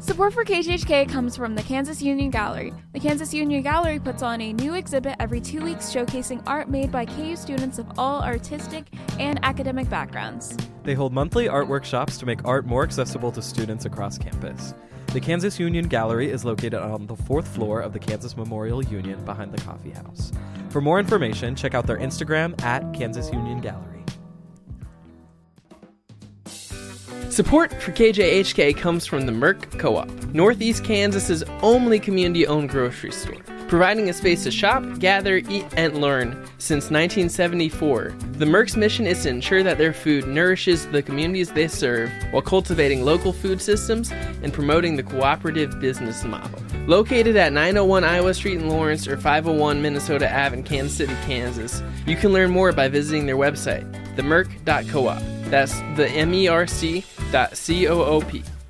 Support for KGHK comes from the Kansas Union Gallery. The Kansas Union Gallery puts on a new exhibit every 2 weeks showcasing art made by KU students of all artistic and academic backgrounds. They hold monthly art workshops to make art more accessible to students across campus. The Kansas Union Gallery is located on the 4th floor of the Kansas Memorial Union behind the coffee house. For more information, check out their Instagram at Kansas Union Gallery. Support for KJHK comes from the Merck Co-op, Northeast Kansas's only community-owned grocery store, providing a space to shop, gather, eat, and learn since 1974. The Merck's mission is to ensure that their food nourishes the communities they serve while cultivating local food systems and promoting the cooperative business model. Located at 901 Iowa Street in Lawrence or 501 Minnesota Ave in Kansas City, Kansas, you can learn more by visiting their website, themerc.coop. That's the MERC.coop.